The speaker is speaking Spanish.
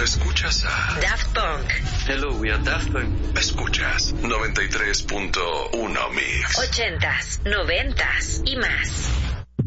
Escuchas a Daft Punk. Hello, we are Daft Punk. Escuchas 93.1 Mix. 80s, 90s y más.